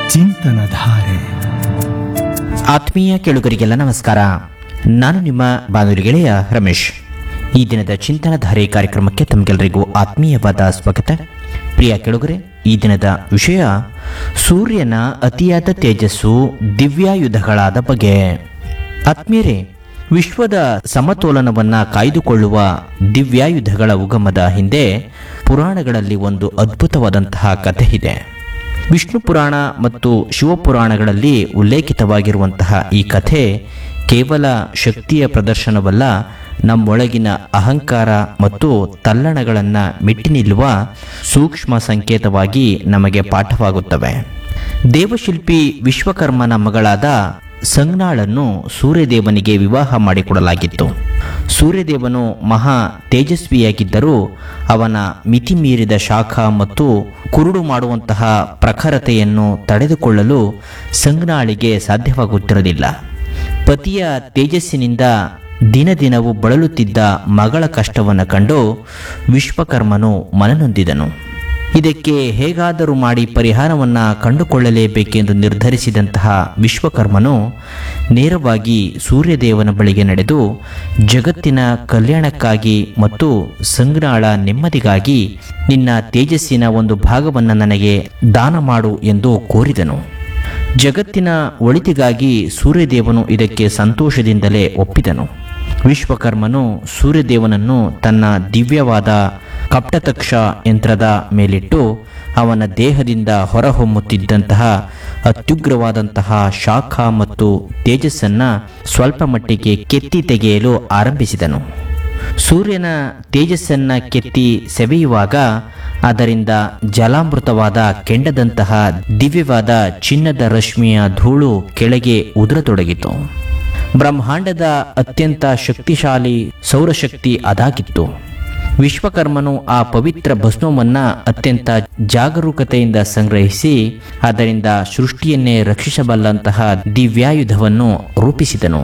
ಚಿಂತನಧಾರೆ. ಆತ್ಮೀಯ ಕೇಳುಗರಿಗೆಲ್ಲ ನಮಸ್ಕಾರ. ನಾನು ನಿಮ್ಮ ಬಾನುಲಿ ಗೆಳೆಯ ರಮೇಶ್. ಈ ದಿನದ ಚಿಂತನಧಾರೆ ಕಾರ್ಯಕ್ರಮಕ್ಕೆ ತಮಗೆಲ್ಲರಿಗೂ ಆತ್ಮೀಯವಾದ ಸ್ವಾಗತ. ಪ್ರಿಯ ಕೇಳುಗರೆ, ಈ ದಿನದ ವಿಷಯ ಸೂರ್ಯನ ಅತಿಯಾದ ತೇಜಸ್ಸು ದಿವ್ಯಾಯುಧಗಳಾದ ಬಗೆ. ಆತ್ಮೀಯರೇ, ವಿಶ್ವದ ಸಮತೋಲನವನ್ನ ಕಾಯ್ದುಕೊಳ್ಳುವ ದಿವ್ಯಾಯುಧಗಳ ಉಗಮದ ಹಿಂದೆ ಪುರಾಣಗಳಲ್ಲಿ ಒಂದು ಅದ್ಭುತವಾದಂತಹ ಕಥೆ ಇದೆ. ವಿಷ್ಣು ಪುರಾಣ ಮತ್ತು ಶಿವಪುರಾಣಗಳಲ್ಲಿ ಉಲ್ಲೇಖಿತವಾಗಿರುವಂತಹ ಈ ಕಥೆ ಕೇವಲ ಶಕ್ತಿಯ ಪ್ರದರ್ಶನವಲ್ಲ, ನಮ್ಮೊಳಗಿನ ಅಹಂಕಾರ ಮತ್ತು ತಲ್ಲಣಗಳನ್ನು ಮೆಟ್ಟಿ ನಿಲ್ಲುವ ಸೂಕ್ಷ್ಮ ಸಂಕೇತವಾಗಿ ನಮಗೆ ಪಾಠವಾಗುತ್ತವೆ. ದೇವಶಿಲ್ಪಿ ವಿಶ್ವಕರ್ಮನ ಮಗಳಾದ ಸಂಜ್ಞಾಳನ್ನು ಸೂರ್ಯದೇವನಿಗೆ ವಿವಾಹ ಮಾಡಿಕೊಡಲಾಗಿತ್ತು. ಸೂರ್ಯದೇವನು ಮಹಾ ತೇಜಸ್ವಿಯಾಗಿದ್ದರೂ ಅವನ ಮಿತಿಮೀರಿದ ಶಾಖ ಮತ್ತು ಕುರುಡು ಮಾಡುವಂತಹ ಪ್ರಖರತೆಯನ್ನು ತಡೆದುಕೊಳ್ಳಲು ಸಂಜ್ಞಾಳಿಗೆ ಸಾಧ್ಯವಾಗುತ್ತಿರಲಿಲ್ಲ. ಪತಿಯ ತೇಜಸ್ಸಿನಿಂದ ದಿನದಿನವೂ ಬಳಲುತ್ತಿದ್ದ ಮಗಳ ಕಷ್ಟವನ್ನು ಕಂಡು ವಿಶ್ವಕರ್ಮನು ಮನನೊಂದಿದನು. ಇದಕ್ಕೆ ಹೇಗಾದರೂ ಮಾಡಿ ಪರಿಹಾರವನ್ನು ಕಂಡುಕೊಳ್ಳಲೇಬೇಕೆಂದು ನಿರ್ಧರಿಸಿದಂತಹ ವಿಶ್ವಕರ್ಮನು ನೇರವಾಗಿ ಸೂರ್ಯದೇವನ ಬಳಿಗೆ ನಡೆದು ಜಗತ್ತಿನ ಕಲ್ಯಾಣಕ್ಕಾಗಿ ಮತ್ತು ಸಂಜ್ಞಾಳ ನೆಮ್ಮದಿಗಾಗಿ ನಿನ್ನ ತೇಜಸ್ಸಿನ ಒಂದು ಭಾಗವನ್ನು ನನಗೆ ದಾನ ಮಾಡು ಎಂದು ಕೋರಿದನು. ಜಗತ್ತಿನ ಒಳಿತಿಗಾಗಿ ಸೂರ್ಯದೇವನು ಇದಕ್ಕೆ ಸಂತೋಷದಿಂದಲೇ ಒಪ್ಪಿದನು. ವಿಶ್ವಕರ್ಮನು ಸೂರ್ಯದೇವನನ್ನು ತನ್ನ ದಿವ್ಯವಾದ ಕಪ್ಟತಕ್ಷ ಯಂತ್ರದ ಮೇಲಿಟ್ಟು ಅವನ ದೇಹದಿಂದ ಹೊರಹೊಮ್ಮುತ್ತಿದ್ದಂತಹ ಅತ್ಯುಗ್ರವಾದಂತಹ ಶಾಖ ಮತ್ತು ತೇಜಸ್ಸನ್ನು ಸ್ವಲ್ಪ ಮಟ್ಟಿಗೆ ಕೆತ್ತಿ ತೆಗೆಯಲು ಆರಂಭಿಸಿದನು. ಸೂರ್ಯನ ತೇಜಸ್ಸನ್ನು ಕೆತ್ತಿ ಸೆವೆಯುವಾಗ ಅದರಿಂದ ಜಲಾಮೃತವಾದ ಕೆಂಡದಂತಹ ದಿವ್ಯವಾದ ಚಿನ್ನದ ರಶ್ಮಿಯ ಧೂಳು ಕೆಳಗೆ ಉದುರತೊಡಗಿತು. ಬ್ರಹ್ಮಾಂಡದ ಅತ್ಯಂತ ಶಕ್ತಿಶಾಲಿ ಸೌರಶಕ್ತಿ ಅದಾಗಿತ್ತು. ವಿಶ್ವಕರ್ಮನು ಆ ಪವಿತ್ರ ಭಸ್ಮವನ್ನು ಅತ್ಯಂತ ಜಾಗರೂಕತೆಯಿಂದ ಸಂಗ್ರಹಿಸಿ ಅದರಿಂದ ಸೃಷ್ಟಿಯನ್ನೇ ರಕ್ಷಿಸಬಲ್ಲಂತಹ ದಿವ್ಯಾಯುಧವನ್ನು ರೂಪಿಸಿದನು.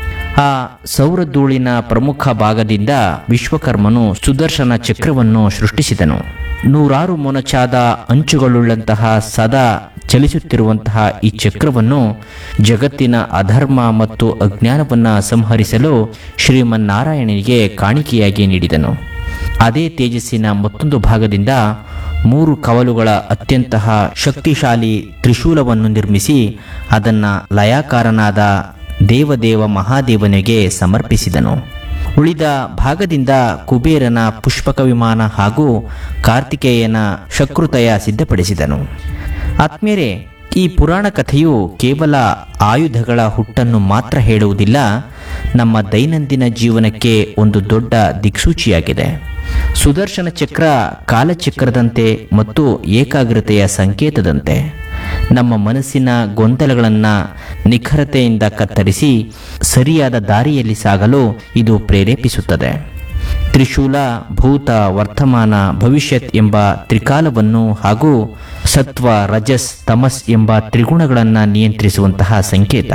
ಆ ಸೌರಧೂಳಿನ ಪ್ರಮುಖ ಭಾಗದಿಂದ ವಿಶ್ವಕರ್ಮನು ಸುದರ್ಶನ ಚಕ್ರವನ್ನು ಸೃಷ್ಟಿಸಿದನು. 100 ಮೊನಚಾದ ಅಂಚುಗಳುಳ್ಳಂತಹ ಸದಾ ಚಲಿಸುತ್ತಿರುವಂತಹ ಈ ಚಕ್ರವನ್ನು ಜಗತ್ತಿನ ಅಧರ್ಮ ಮತ್ತು ಅಜ್ಞಾನವನ್ನು ಸಂಹರಿಸಲು ಶ್ರೀಮನ್ನಾರಾಯಣನಿಗೆ ಕಾಣಿಕೆಯಾಗಿ ನೀಡಿದನು. ಅದೇ ತೇಜಸ್ಸಿನ ಮತ್ತೊಂದು ಭಾಗದಿಂದ 3 ಕವಲುಗಳ ಅತ್ಯಂತಹ ಶಕ್ತಿಶಾಲಿ ತ್ರಿಶೂಲವನ್ನು ನಿರ್ಮಿಸಿ ಅದನ್ನು ಲಯಾಕಾರನಾದ ದೇವದೇವ ಮಹಾದೇವನಿಗೆ ಸಮರ್ಪಿಸಿದನು. ಉಳಿದ ಭಾಗದಿಂದ ಕುಬೇರನ ಪುಷ್ಪಕ ವಿಮಾನ ಹಾಗೂ ಕಾರ್ತಿಕೇಯನ ಶಕೃತಯ ಸಿದ್ಧಪಡಿಸಿದನು. ಆತ್ಮೀಯರೇ, ಈ ಪುರಾಣ ಕಥೆಯು ಕೇವಲ ಆಯುಧಗಳ ಹುಟ್ಟನ್ನು ಮಾತ್ರ ಹೇಳುವುದಿಲ್ಲ, ನಮ್ಮ ದೈನಂದಿನ ಜೀವನಕ್ಕೆ ಒಂದು ದೊಡ್ಡ ದಿಕ್ಸೂಚಿಯಾಗಿದೆ. ಸುದರ್ಶನ ಚಕ್ರ ಕಾಲಚಕ್ರದಂತೆ ಮತ್ತು ಏಕಾಗ್ರತೆಯ ಸಂಕೇತದಂತೆ ನಮ್ಮ ಮನಸ್ಸಿನ ಗೊಂದಲಗಳನ್ನು ನಿಖರತೆಯಿಂದ ಕತ್ತರಿಸಿ ಸರಿಯಾದ ದಾರಿಯಲ್ಲಿ ಸಾಗಲು ಇದು ಪ್ರೇರೇಪಿಸುತ್ತದೆ. ತ್ರಿಶೂಲ ಭೂತ ವರ್ತಮಾನ ಭವಿಷ್ಯತ್ ಎಂಬ ತ್ರಿಕಾಲವನ್ನು ಹಾಗೂ ಸತ್ವ ರಜಸ್ ತಮಸ್ ಎಂಬ ತ್ರಿಗುಣಗಳನ್ನು ನಿಯಂತ್ರಿಸುವಂತಹ ಸಂಕೇತ.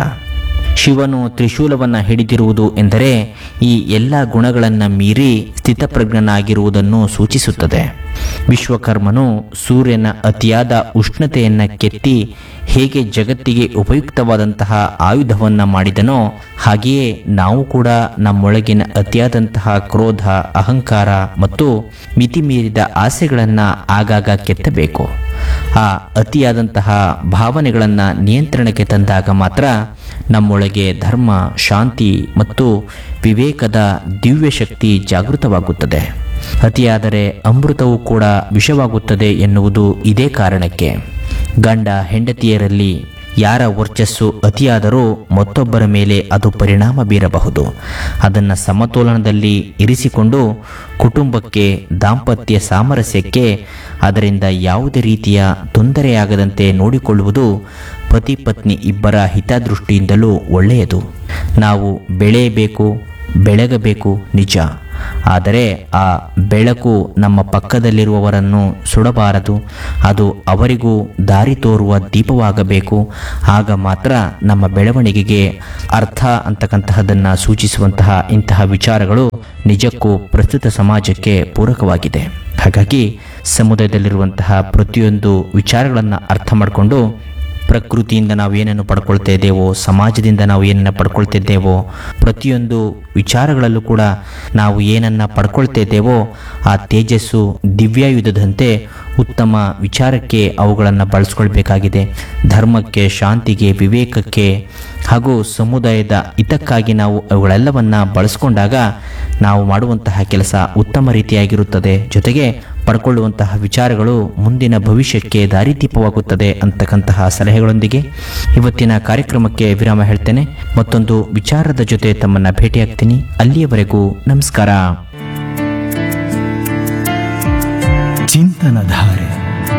ಶಿವನು ತ್ರಿಶೂಲವನ್ನು ಹಿಡಿದಿರುವುದು ಎಂದರೆ ಈ ಎಲ್ಲ ಗುಣಗಳನ್ನು ಮೀರಿ ಸ್ಥಿತಪ್ರಜ್ಞನಾಗಿರುವುದನ್ನು ಸೂಚಿಸುತ್ತದೆ. ವಿಶ್ವಕರ್ಮನು ಸೂರ್ಯನ ಅತಿಯಾದ ಉಷ್ಣತೆಯನ್ನು ಕೆತ್ತಿ ಹೇಗೆ ಜಗತ್ತಿಗೆ ಉಪಯುಕ್ತವಾದಂತಹ ಆಯುಧವನ್ನು ಮಾಡಿದನೋ ಹಾಗೆಯೇ ನಾವು ಕೂಡ ನಮ್ಮೊಳಗಿನ ಅತಿಯಾದಂತಹ ಕ್ರೋಧ, ಅಹಂಕಾರ ಮತ್ತು ಮಿತಿಮೀರಿದ ಆಸೆಗಳನ್ನು ಆಗಾಗ ಕೆತ್ತಬೇಕು. ಆ ಅತಿಯಾದಂತಹ ಭಾವನೆಗಳನ್ನು ನಿಯಂತ್ರಣಕ್ಕೆ ತಂದಾಗ ಮಾತ್ರ ನಮ್ಮೊಳಗೆ ಧರ್ಮ, ಶಾಂತಿ ಮತ್ತು ವಿವೇಕದ ದಿವ್ಯ ಶಕ್ತಿ ಜಾಗೃತವಾಗುತ್ತದೆ. ಅತಿಯಾದರೆ ಅಮೃತವೂ ಕೂಡ ವಿಷವಾಗುತ್ತದೆ ಎನ್ನುವುದು ಇದೇ ಕಾರಣಕ್ಕೆ. ಗಂಡ ಹೆಂಡತಿಯರಲ್ಲಿ ಯಾರ ವರ್ಚಸ್ಸು ಅತಿಯಾದರೂ ಮತ್ತೊಬ್ಬರ ಮೇಲೆ ಅದು ಪರಿಣಾಮ ಬೀರಬಹುದು. ಅದನ್ನು ಸಮತೋಲನದಲ್ಲಿ ಇರಿಸಿಕೊಂಡು ಕುಟುಂಬಕ್ಕೆ, ದಾಂಪತ್ಯ ಸಾಮರಸ್ಯಕ್ಕೆ ಅದರಿಂದ ಯಾವುದೇ ರೀತಿಯ ತೊಂದರೆಯಾಗದಂತೆ ನೋಡಿಕೊಳ್ಳುವುದು ಪತಿ ಪತ್ನಿ ಇಬ್ಬರ ಹಿತದೃಷ್ಟಿಯಿಂದಲೂ ಒಳ್ಳೆಯದು. ನಾವು ಬೆಳೆಯಬೇಕು, ಬೆಳಗಬೇಕು ನಿಜ, ಆದರೆ ಆ ಬೆಳಕು ನಮ್ಮ ಪಕ್ಕದಲ್ಲಿರುವವರನ್ನು ಸುಡಬಾರದು. ಅದು ಅವರಿಗೂ ದಾರಿ ತೋರುವ ದೀಪವಾಗಬೇಕು. ಆಗ ಮಾತ್ರ ನಮ್ಮ ಬೆಳವಣಿಗೆಗೆ ಅರ್ಥ ಅಂತಕ್ಕಂತಹದನ್ನು ಸೂಚಿಸುವಂತಹ ಇಂತಹ ವಿಚಾರಗಳು ನಿಜಕ್ಕೂ ಪ್ರಸ್ತುತ ಸಮಾಜಕ್ಕೆ ಪೂರಕವಾಗಿದೆ. ಹಾಗಾಗಿ ಸಮುದಾಯದಲ್ಲಿರುವಂತಹ ಪ್ರತಿಯೊಂದು ವಿಚಾರಗಳನ್ನು ಅರ್ಥ ಮಾಡಿಕೊಂಡು ಪ್ರಕೃತಿಯಿಂದ ನಾವು ಏನನ್ನು ಪಡ್ಕೊಳ್ತಾ ಇದ್ದೇವೋ, ಸಮಾಜದಿಂದ ನಾವು ಏನನ್ನು ಪಡ್ಕೊಳ್ತಿದ್ದೇವೋ, ಪ್ರತಿಯೊಂದು ವಿಚಾರಗಳಲ್ಲೂ ಕೂಡ ನಾವು ಏನನ್ನು ಪಡ್ಕೊಳ್ತಾ ಇದ್ದೇವೋ ಆ ತೇಜಸ್ಸು ದಿವ್ಯಾಯುಧದಂತೆ ಉತ್ತಮ ವಿಚಾರಕ್ಕೆ ಅವುಗಳನ್ನು ಬಳಸ್ಕೊಳ್ಬೇಕಾಗಿದೆ. ಧರ್ಮಕ್ಕೆ, ಶಾಂತಿಗೆ, ವಿವೇಕಕ್ಕೆ ಹಾಗೂ ಸಮುದಾಯದ ಹಿತಕ್ಕಾಗಿ ನಾವು ಅವುಗಳೆಲ್ಲವನ್ನ ಬಳಸ್ಕೊಂಡಾಗ ನಾವು ಮಾಡುವಂತಹ ಕೆಲಸ ಉತ್ತಮ ರೀತಿಯಾಗಿರುತ್ತದೆ. ಜೊತೆಗೆ ಪಡ್ಕೊಳ್ಳುವಂತಹ ವಿಚಾರಗಳು ಮುಂದಿನ ಭವಿಷ್ಯಕ್ಕೆ ದಾರಿದೀಪವಾಗುತ್ತದೆ ಅಂತಕ್ಕಂತಹ ಸಲಹೆಗಳೊಂದಿಗೆ ಇವತ್ತಿನ ಕಾರ್ಯಕ್ರಮಕ್ಕೆ ವಿರಾಮ ಹೇಳ್ತೇನೆ. ಮತ್ತೊಂದು ವಿಚಾರದ ಜೊತೆ ತಮ್ಮನ್ನ ಭೇಟಿಯಾಗ್ತೀನಿ. ಅಲ್ಲಿಯವರೆಗೂ ನಮಸ್ಕಾರ. ಚಿಂತನಧಾರೆ